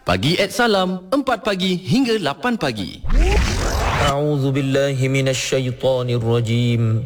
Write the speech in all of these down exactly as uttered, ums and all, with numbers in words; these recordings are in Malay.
Pagi at Salam, empat pagi hingga lapan pagi. A'udzu billahi minasy syaithanir rajim.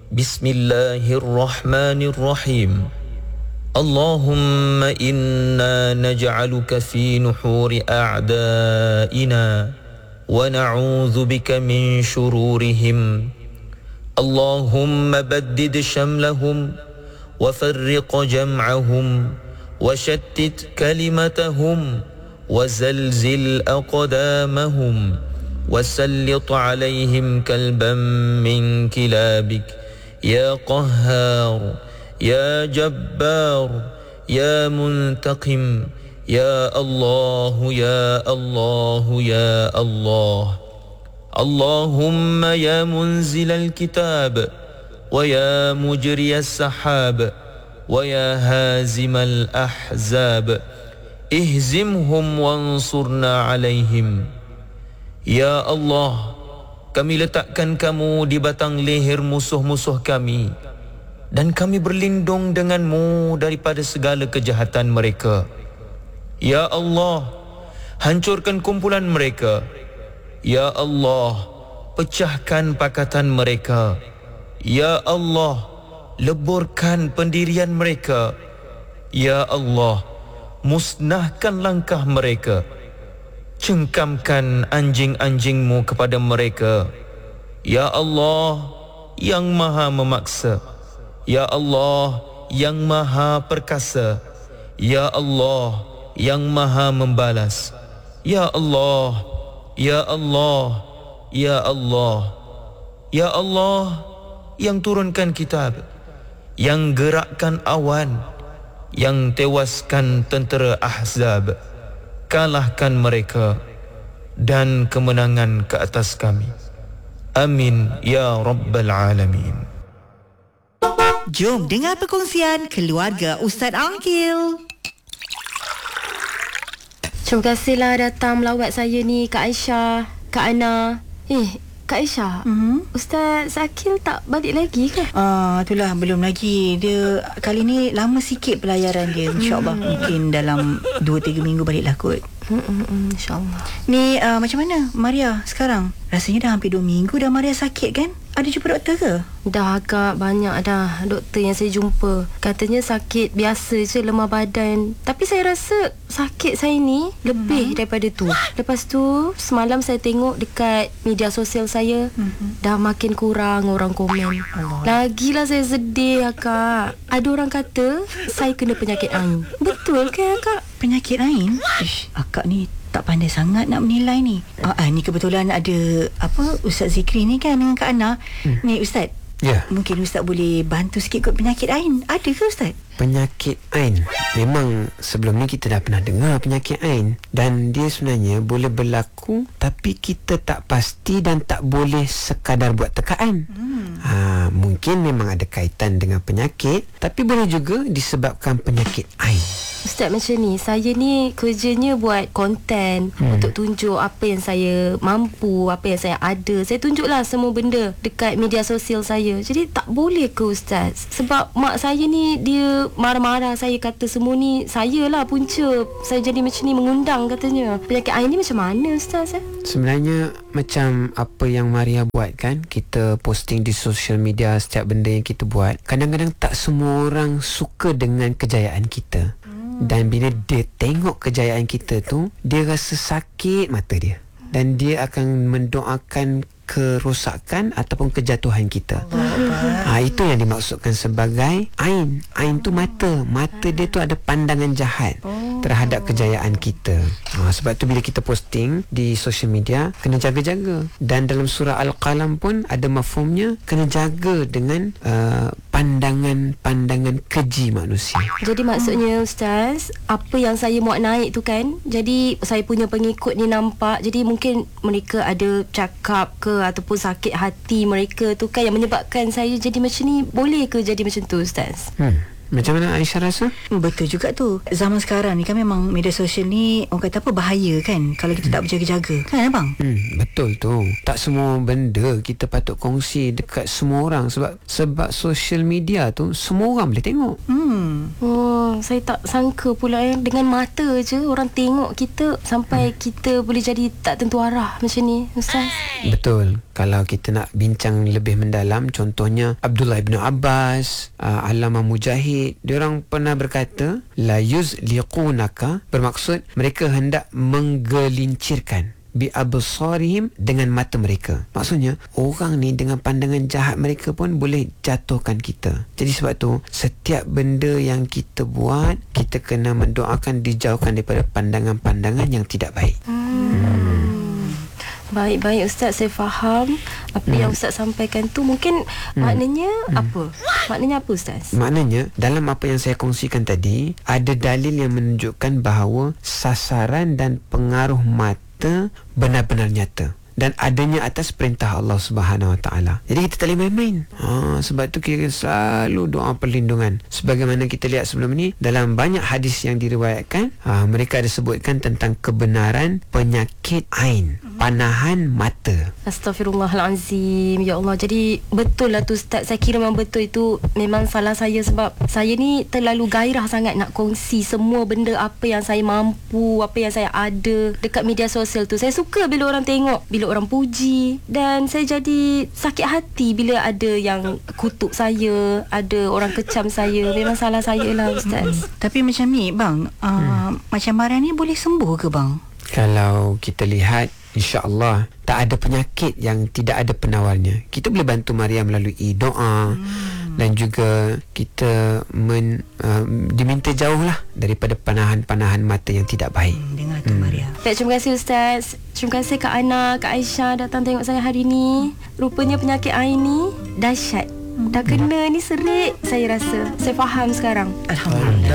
Bismillahirrahmanirrahim. Allahumma inna naj'aluka fi nuhuri a'da'ina wa na'udzu bika min shururihim. Allahumma baddid shamlahum wa farriq jam'ahum wa shattit kalimatahum wa zalzil aqdamahum wa sallit alayhim kalban min kilabik ya qahhar ya jabbar ya muntaqim ya Allah ya Allah ya Allah. Allahumma ya munzilal kitab wa ya mujriyas sahab wa ya hazimal ahzab ihzimhum wansurna alaihim. Ya Allah, kami letakkan kamu di batang leher musuh-musuh kami dan kami berlindung denganmu daripada segala kejahatan mereka. Ya Allah, hancurkan kumpulan mereka. Ya Allah, pecahkan pakatan mereka. Ya Allah, leburkan pendirian mereka. Ya Allah, musnahkan langkah mereka. Cengkamkan anjing-anjingmu kepada mereka. Ya Allah, yang maha memaksa. Ya Allah, yang maha perkasa. Ya Allah, yang maha membalas. Ya Allah, Ya Allah, Ya Allah, Ya Allah, yang turunkan kitab, yang gerakkan awan, yang tewaskan tentera Ahzab. Kalahkan mereka dan kemenangan ke atas kami. Amin ya Rabbal Alamin. Jom dengar perkongsian keluarga Ustaz Aqil. Terima kasihlah datang melawat saya ni, Kak Aisyah, Kak Ana. Eh, Kak Aisyah, mm-hmm. Ustaz Aqil tak balik lagi ke? Ah, itulah belum lagi. Dia kali ni lama sikit pelayaran dia. InsyaAllah mm. mungkin dalam dua tiga minggu baliklah kot. Mm-mm, InsyaAllah. Ni uh, macam mana Maria sekarang? Rasanya dah hampir dua minggu dah Maria sakit kan? Ada jumpa doktor ke? Dah agak banyak dah doktor yang saya jumpa. Katanya sakit biasa je, lemah badan. Tapi saya rasa sakit saya ni lebih hmm. daripada tu. Lepas tu semalam saya tengok dekat media sosial saya, hmm. dah makin kurang orang komen. Allah. Lagilah saya sedih akak. Ada orang kata saya kena penyakit ain. Betul ke akak? Penyakit ain? Ish, akak ni tak pandai sangat nak menilai ni. Ah, ah, ni kebetulan ada apa Ustaz Zikri ni kan dengan Kak Ana. Hmm. Ni Ustaz. Ya. Mungkin Ustaz boleh bantu sikit kot penyakit ain. Ada ke Ustaz? Penyakit ain. Memang sebelum ni kita dah pernah dengar penyakit ain, dan dia sebenarnya boleh berlaku tapi kita tak pasti dan tak boleh sekadar buat tekaan. Hmm. Ha, mungkin memang ada kaitan dengan penyakit, tapi boleh juga disebabkan penyakit ain. Ustaz, macam ni, saya ni kerjanya buat konten hmm. untuk tunjuk apa yang saya mampu, apa yang saya ada. Saya tunjuklah semua benda dekat media sosial saya. Jadi tak boleh ke Ustaz? Sebab mak saya ni dia marah-marah, saya kata semua ni saya lah punca saya jadi macam ni, mengundang katanya. Penyakit ain ni macam mana Ustaz? Eh? Sebenarnya macam apa yang Maria buat kan, kita posting di social media setiap benda yang kita buat. Kadang-kadang tak semua orang suka dengan kejayaan kita. Dan bila dia tengok kejayaan kita tu, dia rasa sakit mata dia, dan dia akan mendoakan kerosakan ataupun kejatuhan kita. Ha, itu yang dimaksudkan sebagai ain. Ain tu mata. Mata dia tu ada pandangan jahat terhadap kejayaan kita. Ha, sebab tu bila kita posting di social media, kena jaga-jaga. Dan dalam surah Al-Qalam pun ada mafhumnya, kena jaga dengan uh, pandangan-pandangan keji manusia. Jadi maksudnya Ustaz, apa yang saya muat naik tu kan, jadi saya punya pengikut ni nampak, jadi mungkin mereka ada cakap ke ataupun sakit hati mereka tu kan yang menyebabkan saya jadi macam ni. Boleh ke jadi macam tu Ustaz? Hmm. Macam mana Aisyah rasa? Betul juga tu. Zaman sekarang ni kan memang media sosial ni orang kata apa, bahaya kan kalau kita tak berjaga-jaga. Kan abang? Hmm, betul tu. Tak semua benda kita patut kongsi dekat semua orang sebab sebab social media tu semua orang boleh tengok. Hmm. Oh, saya tak sangka pula eh, dengan mata je orang tengok kita sampai hmm. kita boleh jadi tak tentu arah macam ni, Ustaz. Betul. Kalau kita nak bincang lebih mendalam, contohnya Abdullah bin Abbas, uh, Allamah Mujahid, diorang pernah berkata la yuzliqunaka, bermaksud mereka hendak menggelincirkan bi absarihim, dengan mata mereka. Maksudnya orang ni dengan pandangan jahat mereka pun boleh jatuhkan kita. Jadi sebab tu setiap benda yang kita buat, kita kena mendoakan dijauhkan daripada pandangan-pandangan yang tidak baik. Hmm. Baik-baik Ustaz, saya faham apa hmm. yang Ustaz sampaikan tu. Mungkin hmm. maknanya hmm. apa? Maknanya apa Ustaz? Maknanya dalam apa yang saya kongsikan tadi, ada dalil yang menunjukkan bahawa sasaran dan pengaruh mata benar-benar nyata dan adanya atas perintah Allah Subhanahu Wa Taala. Jadi kita tak boleh main-main. Ha, sebab tu kita selalu doa perlindungan. Sebagaimana kita lihat sebelum ni dalam banyak hadis yang diriwayatkan, ha, mereka ada sebutkan tentang kebenaran penyakit ain, panahan mata. Astaghfirullahalazim. Ya Allah. Jadi betul lah tu Ustaz. Saya kira memang betul itu memang salah saya sebab saya ni terlalu gairah sangat nak kongsi semua benda apa yang saya mampu, apa yang saya ada dekat media sosial tu. Saya suka bila orang tengok, bila orang puji, dan saya jadi sakit hati bila ada yang kutuk saya, ada orang kecam saya. Memang salah saya lah Ustaz. Tapi macam ni bang, uh, hmm. macam Mariam ni boleh sembuh ke bang? Kalau kita lihat, insya-Allah tak ada penyakit yang tidak ada penawarnya. Kita boleh bantu Mariam melalui doa, hmm. dan juga kita men, uh, diminta jauhlah daripada panahan-panahan mata yang tidak baik. Hmm, dengar tu hmm. Mariam. Baik, terima kasih Ustaz. Terima kasih Kak Ana, Kak Aisyah datang tengok saya hari ni. Rupanya penyakit ain ni dahsyat. Dah kena ni serik, saya rasa. Saya faham sekarang. Alhamdulillah.